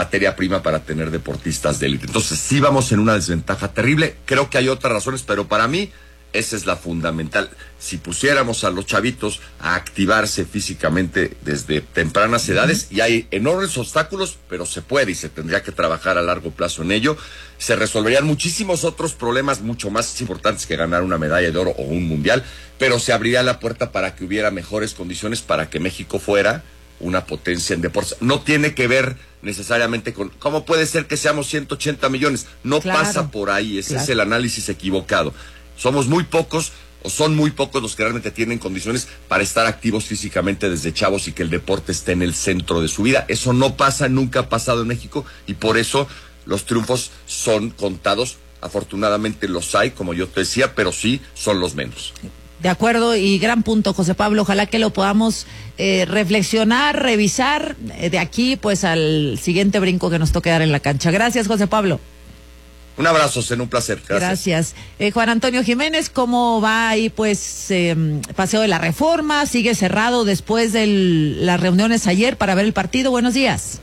materia prima para tener deportistas de élite. Entonces sí vamos en una desventaja terrible. Creo que hay otras razones, pero para mí esa es la fundamental. Si pusiéramos a los chavitos a activarse físicamente desde tempranas edades, y hay enormes obstáculos, pero se puede y se tendría que trabajar a largo plazo en ello, se resolverían muchísimos otros problemas mucho más importantes que ganar una medalla de oro o un mundial, pero se abriría la puerta para que hubiera mejores condiciones para que México fuera una potencia en deportes. No tiene que ver necesariamente con cómo puede ser que seamos 180 millones. No pasa por ahí, ese es el análisis equivocado. Somos muy pocos, o son muy pocos los que realmente tienen condiciones para estar activos físicamente desde chavos y que el deporte esté en el centro de su vida. Eso no pasa, nunca ha pasado en México, y por eso los triunfos son contados. Afortunadamente los hay, como yo te decía, pero sí son los menos. De acuerdo, y gran punto, José Pablo. Ojalá que lo podamos reflexionar, revisar de aquí pues al siguiente brinco que nos toque dar en la cancha. Gracias, José Pablo. Un abrazo, Zen, un placer. Gracias. Juan Antonio Jiménez, ¿cómo va ahí pues Paseo de la Reforma? ¿Sigue cerrado después de las reuniones ayer para ver el partido? Buenos días.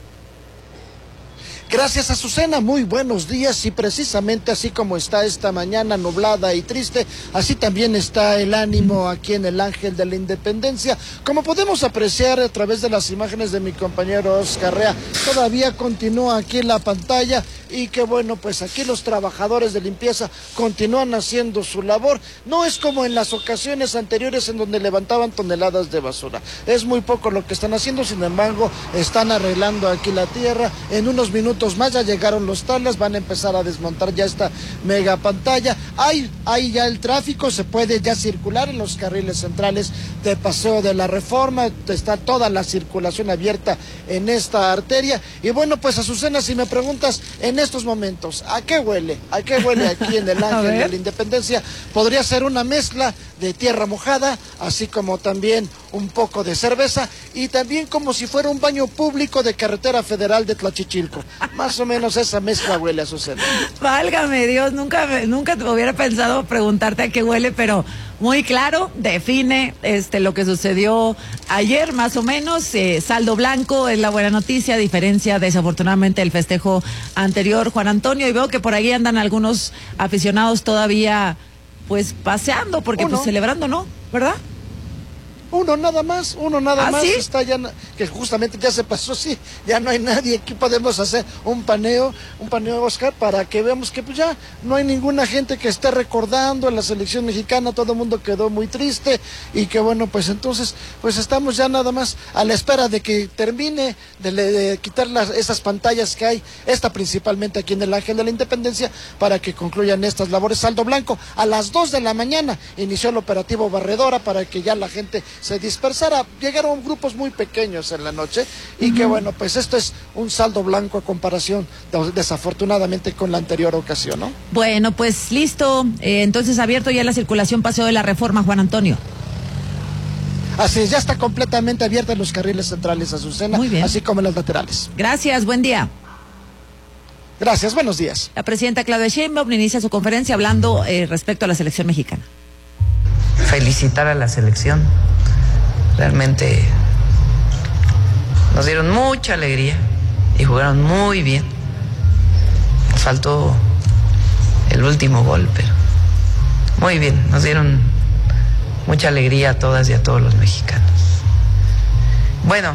Gracias, Azucena, muy buenos días, y precisamente así como está esta mañana nublada y triste, así también está el ánimo aquí en el Ángel de la Independencia. Como podemos apreciar a través de las imágenes de mi compañero Oscar Rea, todavía continúa aquí en la pantalla, y que bueno, pues aquí los trabajadores de limpieza continúan haciendo su labor. No es como en las ocasiones anteriores en donde levantaban toneladas de basura, es muy poco lo que están haciendo. Sin embargo, están arreglando aquí la tierra. En unos minutos más ya llegaron los talas, van a empezar a desmontar ya esta mega pantalla. Hay ya el tráfico, se puede ya circular en los carriles centrales de Paseo de la Reforma, está toda la circulación abierta en esta arteria. Y bueno, pues Azucena, si me preguntas en estos momentos, ¿a qué huele? ¿A qué huele aquí en el Ángel de la Independencia? Podría ser una mezcla de tierra mojada, así como también un poco de cerveza, y también como si fuera un baño público de carretera federal de Tlachichilco. Más o menos esa mezcla huele, Azucena. Válgame Dios, nunca te hubiera pensado preguntarte a qué huele, pero muy claro, define lo que sucedió ayer, más o menos. Saldo blanco es la buena noticia, a diferencia desafortunadamente del festejo anterior, Juan Antonio, y veo que por ahí andan algunos aficionados todavía pues paseando, porque pues celebrando, ¿no? ¿Verdad? Uno nada más ¿sí? Está ya, que justamente ya se pasó, sí, ya no hay nadie. Aquí podemos hacer un paneo, Oscar, para que veamos que pues ya no hay ninguna gente que esté recordando a la selección mexicana. Todo el mundo quedó muy triste, y que bueno, pues entonces, pues estamos ya nada más a la espera de que termine de quitar esas pantallas que hay, esta principalmente aquí en el Ángel de la Independencia, para que concluyan estas labores. Saldo blanco, a las 2 de la mañana inició el operativo Barredora para que ya la gente se dispersara. Llegaron grupos muy pequeños en la noche, y que bueno, pues esto es un saldo blanco a comparación desafortunadamente con la anterior ocasión, ¿no? Bueno, pues listo, entonces abierto ya la circulación Paseo de la Reforma, Juan Antonio. Así es, ya está completamente abierta en los carriles centrales, Azucena, así como en los laterales. Gracias, buen día. Gracias, buenos días. La presidenta Claudia Sheinbaum inicia su conferencia hablando respecto a la selección mexicana. Felicitar a la selección. Realmente nos dieron mucha alegría y jugaron muy bien. Nos faltó el último gol, pero muy bien. Nos dieron mucha alegría a todas y a todos los mexicanos. Bueno.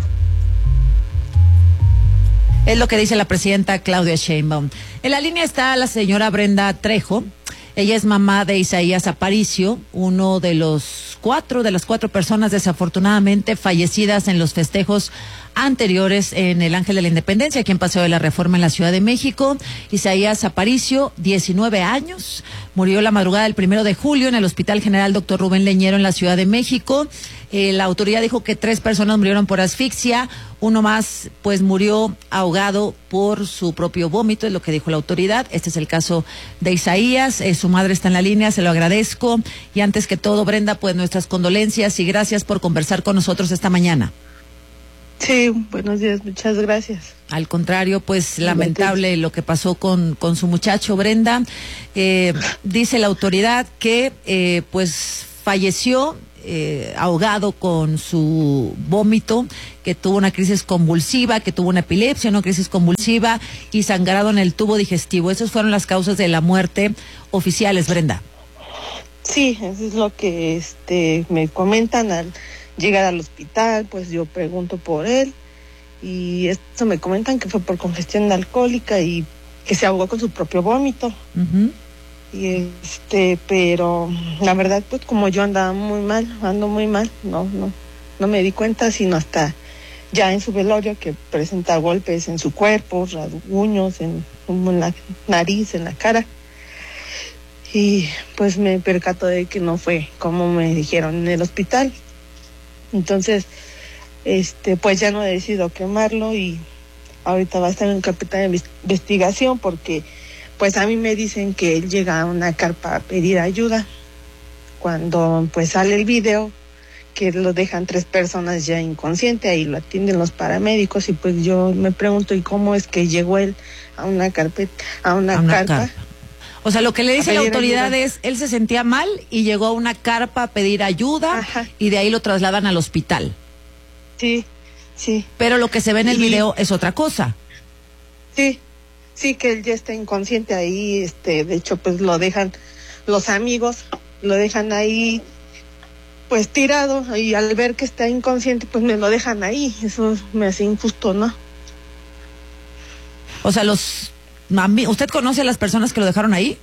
Es lo que dice la presidenta Claudia Sheinbaum. En la línea está la señora Brenda Trejo. Ella es mamá de Isaías Aparicio, uno de las cuatro personas desafortunadamente fallecidas en los festejos anteriores en el Ángel de la Independencia, aquí en Paseo de la Reforma en la Ciudad de México. Isaías Aparicio, 19 años, murió la madrugada del 1 de julio en el Hospital General Dr. Rubén Leñero en la Ciudad de México. La autoridad dijo que 3 personas murieron por asfixia, uno más pues murió ahogado por su propio vómito, es lo que dijo la autoridad. Este es el caso de Isaías. Su madre está en la línea, se lo agradezco. Y antes que todo, Brenda, pues nuestras condolencias y gracias por conversar con nosotros esta mañana. Sí, buenos días, muchas gracias. Al contrario, pues lamentable lo que pasó con su muchacho, Brenda. Dice la autoridad que pues falleció ahogado con su vómito, que tuvo una crisis convulsiva, que tuvo una epilepsia, una crisis convulsiva y sangrado en el tubo digestivo. Esas fueron las causas de la muerte oficiales, Brenda. Sí, eso es lo que me comentan al llegar al hospital. Pues yo pregunto por él y esto me comentan que fue por congestión alcohólica y que se ahogó con su propio vómito. Uh-huh. Y pero la verdad, pues como yo ando muy mal, no me di cuenta sino hasta ya en su velorio, que presenta golpes en su cuerpo, rasguños en la nariz, en la cara. Y pues me percato de que no fue como me dijeron en el hospital. Entonces, pues ya no he decidido quemarlo y ahorita va a estar en carpeta de investigación porque pues a mí me dicen que él llega a una carpa a pedir ayuda. Cuando pues sale el video que lo dejan 3 personas ya inconsciente, ahí lo atienden los paramédicos y pues yo me pregunto, ¿y cómo es que llegó él a una carpeta, a una carpa? O sea, lo que le dice la autoridad es, él se sentía mal y llegó a una carpa a pedir ayuda. Ajá. Y de ahí lo trasladan al hospital. Sí. Pero lo que se ve en el video es otra cosa. Sí, que él ya está inconsciente ahí, de hecho pues lo dejan, los amigos lo dejan ahí pues tirado y al ver que está inconsciente pues me lo dejan ahí, eso me hace injusto, ¿no? O sea, ¿usted conoce a las personas que lo dejaron ahí?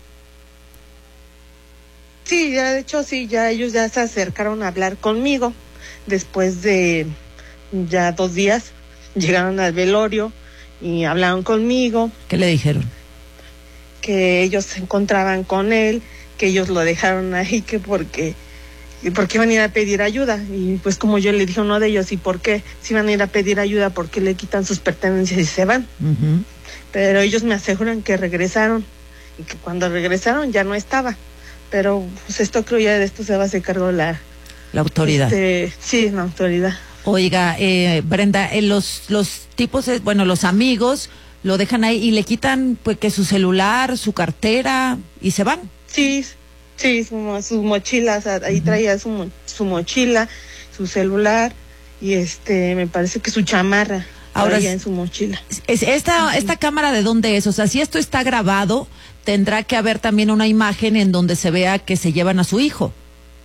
Sí, ya de hecho sí, ya ellos ya se acercaron a hablar conmigo, después de ya 2 días llegaron al velorio y hablaron conmigo. ¿Qué le dijeron? Que ellos se encontraban con él, que ellos lo dejaron ahí, que porque iban a ir a pedir ayuda. Y pues como yo le dije a uno de ellos, ¿y por qué? Si van a ir a pedir ayuda, ¿por qué le quitan sus pertenencias y se van? Uh-huh. Pero ellos me aseguran que regresaron y que cuando regresaron ya no estaba. Pero pues esto creo ya de esto se va a hacer cargo la autoridad. Sí, la autoridad. Oiga, Brenda, los tipos, los amigos lo dejan ahí y le quitan pues que su celular, su cartera y se van. Sí, sus mochilas, ahí traía su mochila, su celular y me parece que su chamarra. Ahora en su mochila. Esta cámara, ¿de dónde es? O sea, si esto está grabado, tendrá que haber también una imagen en donde se vea que se llevan a su hijo.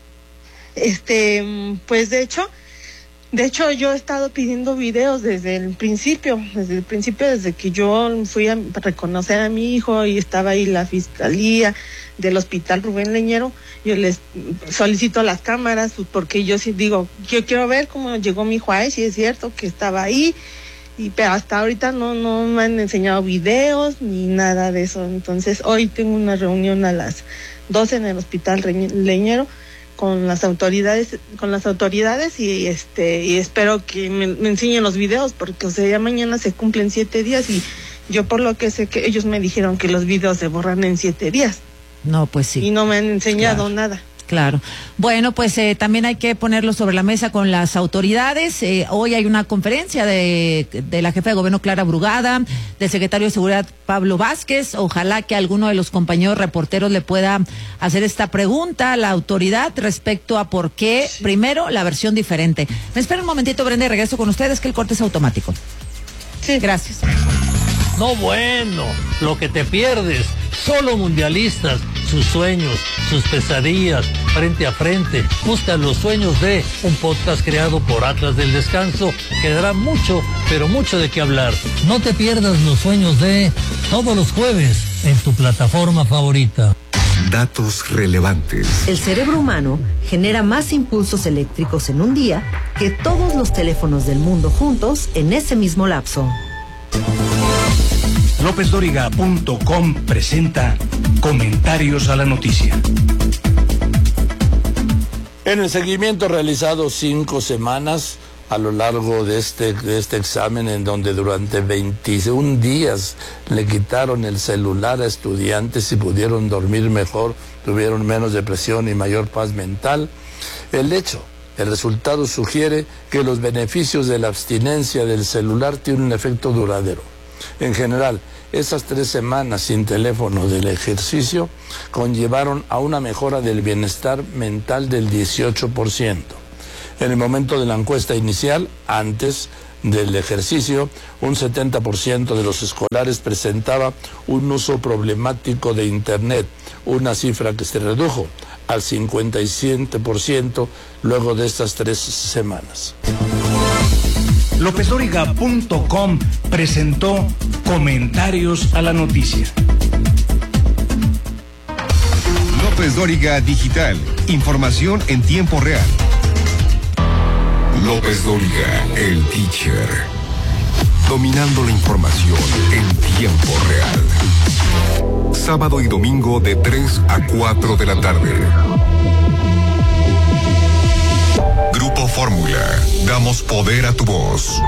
Pues de hecho yo he estado pidiendo videos desde el principio, desde que yo fui a reconocer a mi hijo y estaba ahí la fiscalía del hospital Rubén Leñero. Yo les solicito las cámaras porque yo sí digo, yo quiero ver cómo llegó mi hijo ahí, si es cierto que estaba ahí. Pero hasta ahorita no me han enseñado videos ni nada de eso. Entonces hoy tengo una reunión a las 12 en el hospital Leñero con las autoridades y espero que me enseñen los videos porque ya mañana se cumplen 7 días y yo por lo que sé que ellos me dijeron que los videos se borran en 7 días. No, pues sí. Y no me han enseñado nada. Claro. Bueno, pues también hay que ponerlo sobre la mesa con las autoridades. Hoy hay una conferencia de la jefa de gobierno Clara Brugada, del secretario de Seguridad Pablo Vázquez. Ojalá que alguno de los compañeros reporteros le pueda hacer esta pregunta a la autoridad respecto a por qué, primero, la versión diferente. Me espera un momentito, Brenda, y regreso con ustedes, que el corte es automático. Sí. Gracias. No, bueno, lo que te pierdes, solo mundialistas, sus sueños, sus pesadillas, frente a frente. Busca Los Sueños de, un podcast creado por Atlas del Descanso, que dará mucho, pero mucho de qué hablar. No te pierdas Los Sueños de, todos los jueves, en tu plataforma favorita. Datos relevantes. El cerebro humano genera más impulsos eléctricos en un día que todos los teléfonos del mundo juntos en ese mismo lapso. LópezDóriga.com presenta Comentarios a la Noticia. En el seguimiento realizado 5 semanas a lo largo de este examen, en donde durante 21 días le quitaron el celular a estudiantes y pudieron dormir mejor, tuvieron menos depresión y mayor paz mental, el resultado sugiere que los beneficios de la abstinencia del celular tienen un efecto duradero. En general, Esas 3 semanas sin teléfono del ejercicio conllevaron a una mejora del bienestar mental del 18%. En el momento de la encuesta inicial, antes del ejercicio, un 70% de los escolares presentaba un uso problemático de Internet, una cifra que se redujo al 57% luego de estas 3 semanas. LópezDóriga.com presentó Comentarios a la Noticia. López Dóriga Digital. Información en tiempo real. López Dóriga, el teacher. Dominando la información en tiempo real. Sábado y domingo de 3 a 4 de la tarde. Grupo Fórmula. Damos poder a tu voz.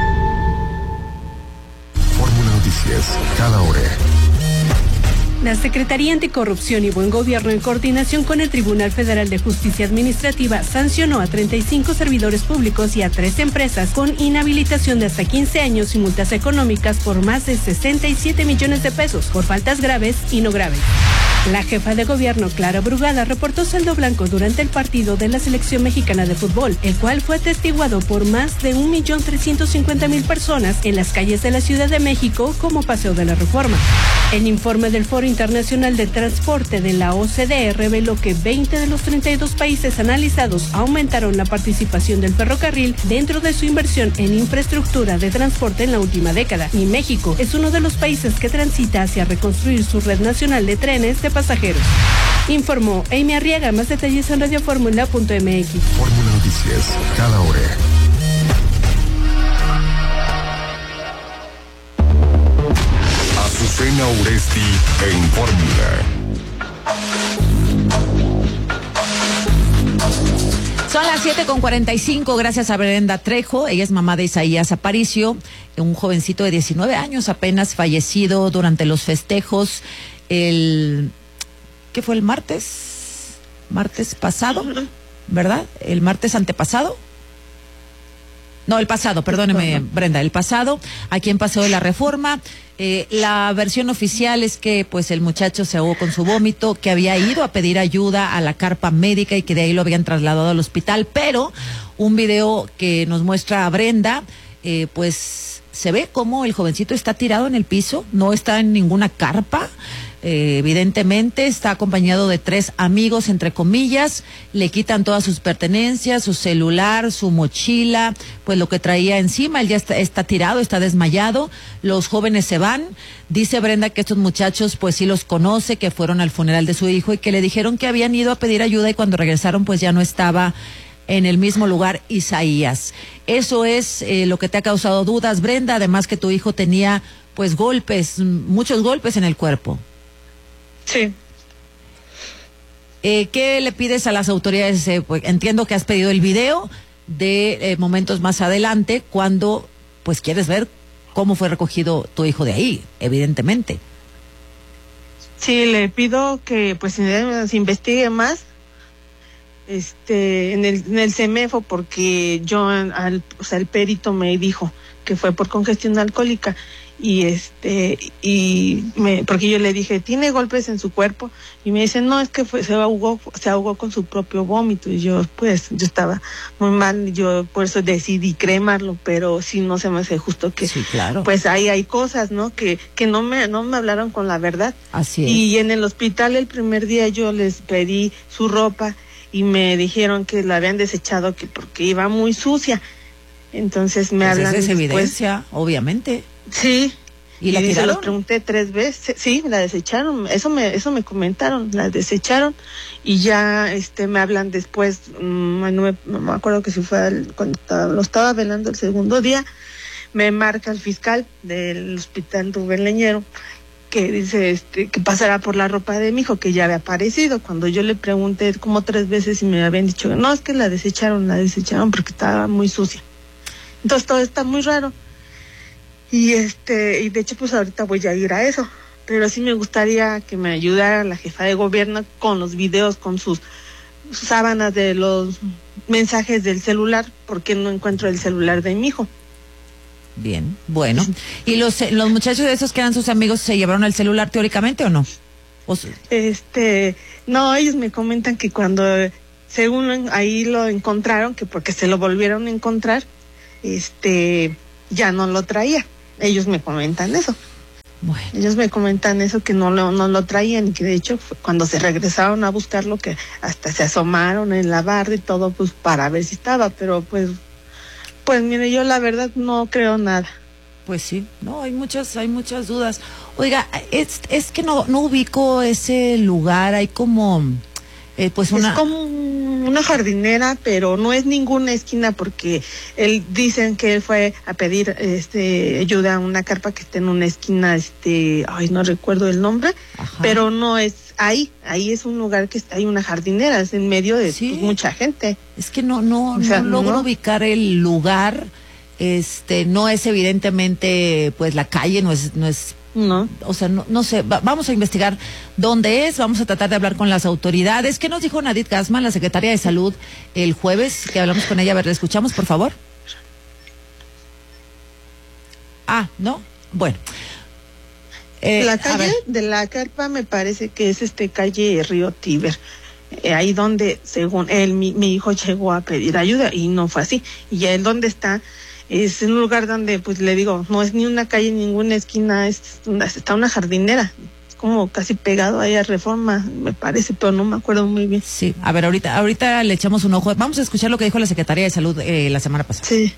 Fórmula Noticias. Cada hora. La Secretaría Anticorrupción y Buen Gobierno, en coordinación con el Tribunal Federal de Justicia Administrativa, sancionó a 35 servidores públicos y a 3 empresas con inhabilitación de hasta 15 años y multas económicas por más de 67 millones de pesos por faltas graves y no graves. La jefa de gobierno, Clara Brugada, reportó saldo blanco durante el partido de la Selección Mexicana de Fútbol, el cual fue atestiguado por más de 1.350.000 personas en las calles de la Ciudad de México como Paseo de la Reforma. El informe del Foro Internacional de Transporte de la OCDE reveló que 20 de los 32 países analizados aumentaron la participación del ferrocarril dentro de su inversión en infraestructura de transporte en la última década, y México es uno de los países que transita hacia reconstruir su red nacional de trenes de pasajeros. Informó Amy Arriaga. Más detalles en radioformula.mx. Fórmula Noticias, cada hora. Azucena Uresti en Fórmula. Son las 7:45, gracias a Brenda Trejo. Ella es mamá de Isaías Aparicio, un jovencito de 19 años, apenas fallecido durante los festejos ¿qué fue el martes? Martes pasado, ¿verdad? El martes antepasado. No, el pasado, perdóneme, Brenda, el pasado, aquí en Paseo de la Reforma. La versión oficial es que pues el muchacho se ahogó con su vómito, que había ido a pedir ayuda a la carpa médica y que de ahí lo habían trasladado al hospital, pero un video que nos muestra a Brenda, pues se ve como el jovencito está tirado en el piso, no está en ninguna carpa. Evidentemente está acompañado de 3 amigos, entre comillas, le quitan todas sus pertenencias, su celular, su mochila, pues lo que traía encima. Él ya está tirado, está desmayado, los jóvenes se van. Dice Brenda que estos muchachos pues sí los conoce, que fueron al funeral de su hijo y que le dijeron que habían ido a pedir ayuda y cuando regresaron pues ya no estaba en el mismo lugar Isaías. Eso es lo que te ha causado dudas, Brenda, además que tu hijo tenía pues golpes, muchos golpes en el cuerpo. Sí. ¿Qué le pides a las autoridades? Pues, entiendo que has pedido el video de momentos más adelante, cuando pues quieres ver cómo fue recogido tu hijo de ahí, evidentemente. Sí, le pido que pues se investigue más en el CEMEFO, porque yo el perito me dijo que fue por congestión alcohólica. Porque yo le dije, ¿tiene golpes en su cuerpo? Y me dice, no, es que se ahogó con su propio vómito. Y yo estaba muy mal, yo por eso decidí cremarlo, pero sí no se me hace justo que, sí, claro, pues ahí hay cosas, ¿no? Que no me hablaron con la verdad. Así es. Y en el hospital el primer día yo les pedí su ropa y me dijeron que la habían desechado porque iba muy sucia. Entonces me hablan después. Esa es después, evidencia, obviamente. Sí. ¿Y la tiraron? Se los pregunté 3 veces. Sí, la desecharon. Eso me comentaron. La desecharon y ya me hablan después. No me acuerdo que si fue cuando lo estaba velando el segundo día. Me marca el fiscal del hospital Rubén Leñero, que dice que pasará por la ropa de mi hijo, que ya había aparecido. Cuando yo le pregunté como 3 veces y me habían dicho, no, es que la desecharon porque estaba muy sucia. Entonces todo está muy raro. Y de hecho pues ahorita voy a ir a eso, pero sí me gustaría que me ayudara la jefa de gobierno con los videos, con sus sábanas de los mensajes del celular, porque no encuentro el celular de mi hijo. Bien, bueno. ¿Y los muchachos de esos que eran sus amigos se llevaron el celular teóricamente o no? No, ellos me comentan que cuando, según ahí lo encontraron, que porque se lo volvieron a encontrar, ya no lo traía. Ellos me comentan eso. Bueno. Ellos me comentan eso, que no lo traían, y que de hecho cuando se regresaron a buscarlo, que hasta se asomaron en la barra y todo, pues para ver si estaba, pero pues mire, yo la verdad no creo nada. Pues sí, no, hay muchas dudas. Oiga, es que no ubico ese lugar, hay como pues una... Es como una jardinera, pero no es ninguna esquina, porque dicen que él fue a pedir ayuda a una carpa que está en una esquina, no recuerdo el nombre. Ajá. Pero no es ahí es un lugar que hay una jardinera, es en medio de pues, mucha gente. Es que no logro ubicar el lugar. No es evidentemente pues la calle, no es no, o sea, no sé, vamos a investigar dónde es, vamos a tratar de hablar con las autoridades. ¿Qué nos dijo Nadit Gassman, la secretaria de Salud, el jueves que hablamos con ella? A ver, ¿la escuchamos, por favor? ¿No? Bueno. La calle de la carpa me parece que es calle Río Tíber. Ahí donde, según él, mi hijo llegó a pedir ayuda y no fue así. Y él donde está, es un lugar donde, pues le digo, no es ni una calle, ni ninguna esquina, está una jardinera, es como casi pegado ahí a Reforma, me parece, pero no me acuerdo muy bien. Sí, a ver, ahorita le echamos un ojo. Vamos a escuchar lo que dijo la Secretaría de Salud la semana pasada. Sí.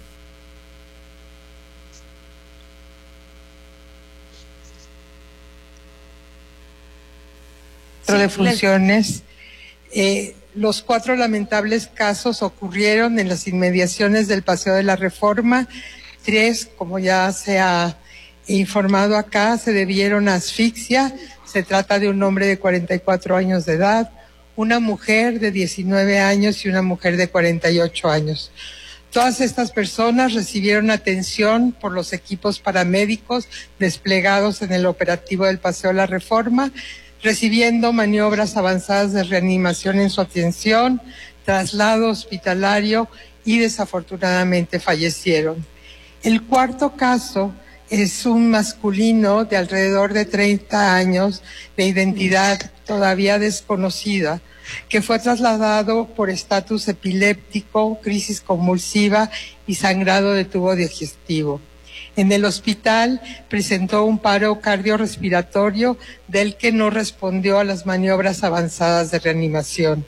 De funciones. Los 4 lamentables casos ocurrieron en las inmediaciones del Paseo de la Reforma. 3, como ya se ha informado acá, se debieron a asfixia. Se trata de un hombre de 44 años de edad, una mujer de 19 años y una mujer de 48 años. Todas estas personas recibieron atención por los equipos paramédicos desplegados en el operativo del Paseo de la Reforma, recibiendo maniobras avanzadas de reanimación en su atención, traslado hospitalario y desafortunadamente fallecieron. El 4º caso es un masculino de alrededor de 30 años, de identidad todavía desconocida, que fue trasladado por estatus epiléptico, crisis convulsiva y sangrado de tubo digestivo. En el hospital presentó un paro cardiorrespiratorio del que no respondió a las maniobras avanzadas de reanimación.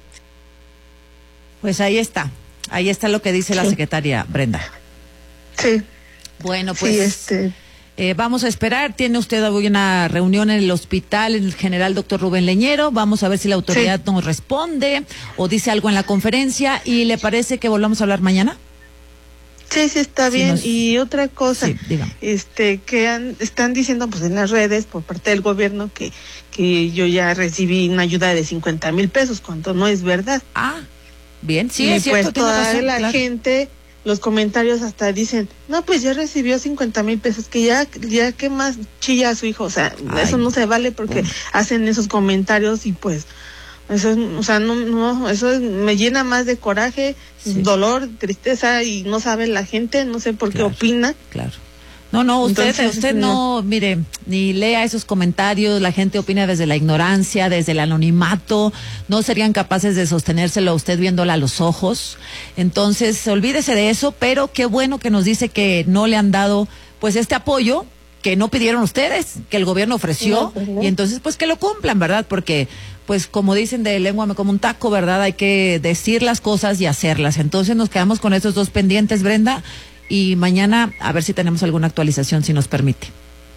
Pues ahí está lo que dice la secretaria Brenda. Sí. Bueno, pues vamos a esperar. Tiene usted hoy una reunión en el hospital, el general doctor Rubén Leñero. Vamos a ver si la autoridad nos responde o dice algo en la conferencia. ¿Y le parece que volvamos a hablar mañana? Sí, está bien. Y otra cosa, que están diciendo pues en las redes por parte del gobierno que yo ya recibí una ayuda de 50,000 pesos, cuando no es verdad. Bien, sí, y es cierto, pues toda razón, la gente, los comentarios hasta dicen, no, pues ya recibió 50,000 pesos, que ya qué más chilla a su hijo, o sea, eso no se vale, porque hacen esos comentarios y pues eso, o sea, no, eso me llena más de coraje, dolor, tristeza, y no sabe la gente, no sé por qué opina. Claro. No, usted no, mire, ni lea esos comentarios, la gente opina desde la ignorancia, desde el anonimato, no serían capaces de sostenérselo a usted viéndola a los ojos. Entonces, olvídese de eso, pero qué bueno que nos dice que no le han dado pues este apoyo que no pidieron ustedes, que el gobierno ofreció, y entonces pues que lo cumplan, ¿verdad? Porque pues como dicen, de lengua me como un taco, ¿verdad? Hay que decir las cosas y hacerlas. Entonces nos quedamos con estos 2 pendientes, Brenda, y mañana a ver si tenemos alguna actualización, si nos permite.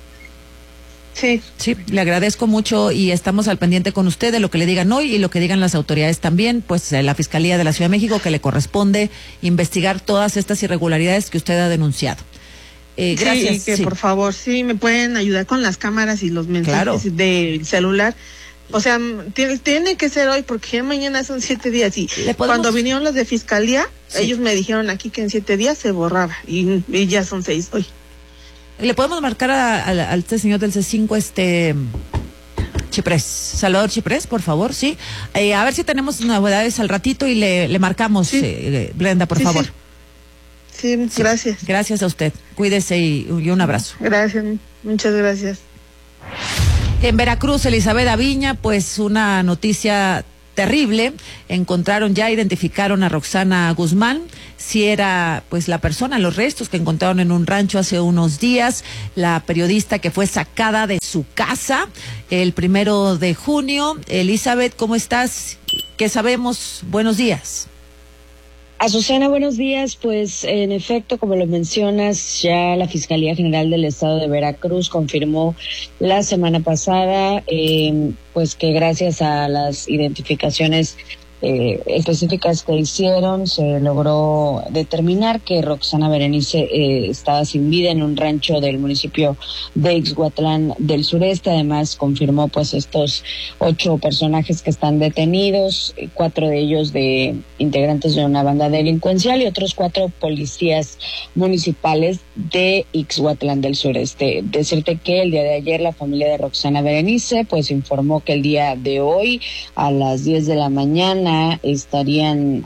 Sí, le agradezco mucho y estamos al pendiente con usted de lo que le digan hoy y lo que digan las autoridades también, pues la Fiscalía de la Ciudad de México, que le corresponde investigar todas estas irregularidades que usted ha denunciado. Gracias. Sí, por favor, me pueden ayudar con las cámaras y los mensajes del celular. O sea, tiene que ser hoy, porque ya mañana son 7 días. Y cuando vinieron los de Fiscalía, ellos me dijeron aquí que en 7 días se borraba. Y ya son 6 hoy. ¿Le podemos marcar al señor del C5, Chiprés, Salvador Chiprés, por favor? Sí. A ver si tenemos novedades al ratito y le marcamos, Brenda, por favor. Sí, gracias. Gracias a usted. Cuídese y un abrazo. Gracias, muchas gracias. En Veracruz, Elizabeth Aviña, pues una noticia terrible. Identificaron a Roxana Guzmán, si era pues la persona, los restos que encontraron en un rancho hace unos días, la periodista que fue sacada de su casa el 1 de junio. Elizabeth, ¿cómo estás? ¿Qué sabemos? Buenos días. Azucena, buenos días. Pues en efecto, como lo mencionas, ya la Fiscalía General del Estado de Veracruz confirmó la semana pasada pues que gracias a las identificaciones específicas que hicieron, se logró determinar que Roxana Berenice estaba sin vida en un rancho del municipio de Ixhuatlán del Sureste. Además, confirmó pues estos 8 personajes que están detenidos, 4 de ellos de integrantes de una banda delincuencial y otros 4 policías municipales de Ixhuatlán del Sureste. Decirte que el día de ayer la familia de Roxana Berenice pues informó que el día de hoy a las 10 de la mañana estarían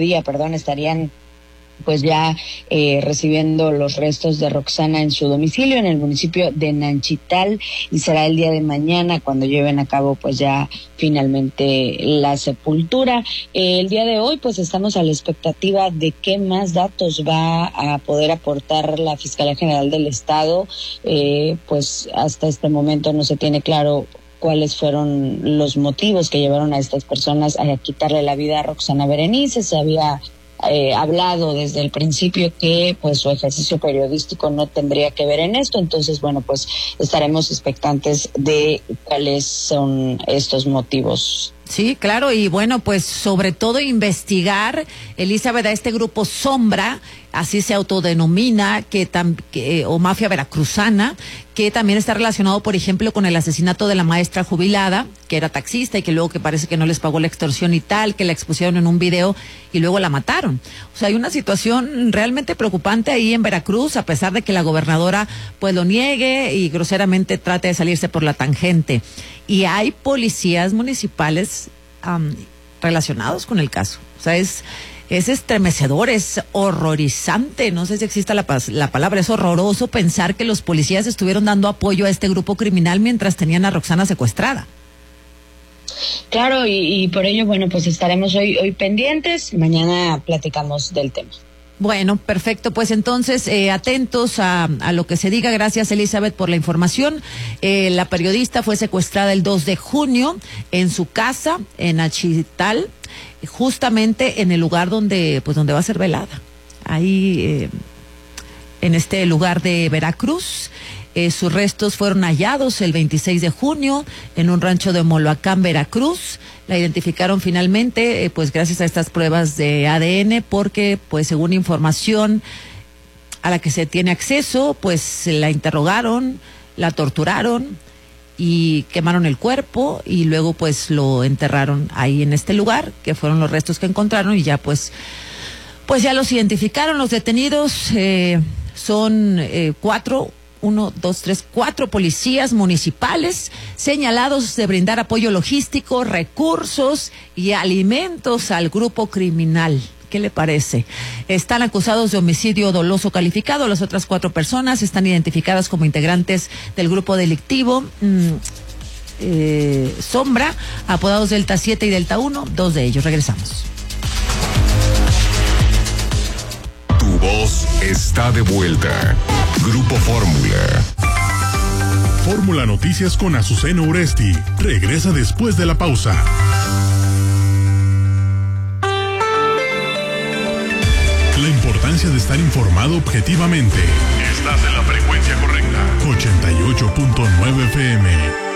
pues ya recibiendo los restos de Roxana en su domicilio en el municipio de Nanchital, y será el día de mañana cuando lleven a cabo pues ya finalmente la sepultura. El día de hoy pues estamos a la expectativa de qué más datos va a poder aportar la Fiscalía General del Estado. Pues hasta este momento no se tiene claro cuáles fueron los motivos que llevaron a estas personas a quitarle la vida a Roxana Berenice. Se había hablado desde el principio que pues su ejercicio periodístico no tendría que ver en esto. Entonces, bueno, pues estaremos expectantes de cuáles son estos motivos. Sí, claro, y bueno, pues sobre todo investigar, Elizabeth, a este grupo Sombra, así se autodenomina, o mafia veracruzana, que también está relacionado, por ejemplo, con el asesinato de la maestra jubilada, que era taxista y que luego que parece que no les pagó la extorsión y tal, que la expusieron en un video y luego la mataron. O sea, hay una situación realmente preocupante ahí en Veracruz, a pesar de que la gobernadora pues lo niegue y groseramente trate de salirse por la tangente. Y hay policías municipales relacionados con el caso. O sea, es estremecedor, es horrorizante, no sé si exista la palabra, es horroroso pensar que los policías estuvieron dando apoyo a este grupo criminal mientras tenían a Roxana secuestrada. Claro, y por ello, bueno, pues estaremos hoy pendientes, mañana platicamos del tema. Bueno, perfecto, pues entonces atentos a lo que se diga. Gracias, Elizabeth, por la información. La periodista fue secuestrada el 2 de junio en su casa en Achital, justamente en el lugar donde va a ser velada, ahí en este lugar de Veracruz. Sus restos fueron hallados el 26 de junio en un rancho de Moloacán, Veracruz. La identificaron finalmente, pues gracias a estas pruebas de ADN, porque pues según información a la que se tiene acceso, pues la interrogaron, la torturaron y quemaron el cuerpo y luego pues lo enterraron ahí en este lugar, que fueron los restos que encontraron, y ya pues ya los identificaron. Los detenidos son 4 policías municipales señalados de brindar apoyo logístico, recursos y alimentos al grupo criminal. ¿Qué le parece? Están acusados de homicidio doloso calificado. Las otras 4 personas están identificadas como integrantes del grupo delictivo Sombra, apodados Delta 7 y Delta 1, 2 de ellos. Regresamos. Tu voz está de vuelta. Grupo Fórmula. Fórmula Noticias con Azucena Uresti regresa después de la pausa. La importancia de estar informado objetivamente. Estás en la frecuencia correcta. 88.9 FM.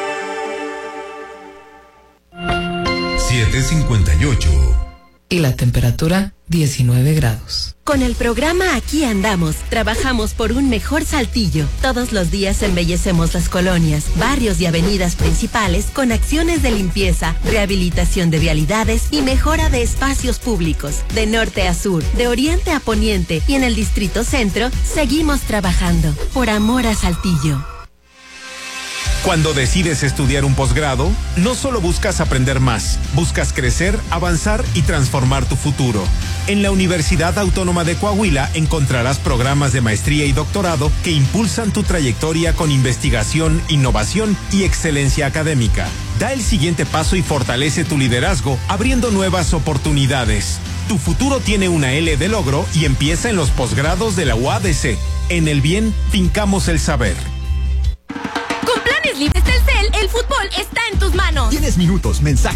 7:58. Y la temperatura 19 grados. Con el programa Aquí Andamos, trabajamos por un mejor Saltillo. Todos los días embellecemos las colonias, barrios y avenidas principales con acciones de limpieza, rehabilitación de vialidades y mejora de espacios públicos. De norte a sur, de oriente a poniente y en el Distrito Centro, seguimos trabajando por amor a Saltillo. Cuando decides estudiar un posgrado, no solo buscas aprender más, buscas crecer, avanzar y transformar tu futuro. En la Universidad Autónoma de Coahuila encontrarás programas de maestría y doctorado que impulsan tu trayectoria con investigación, innovación y excelencia académica. Da el siguiente paso y fortalece tu liderazgo, abriendo nuevas oportunidades. Tu futuro tiene una L de logro y empieza en los posgrados de la UADC. En el bien, fincamos el saber. Con planes libres Telcel, el fútbol está en tus manos. Tienes minutos, mensajes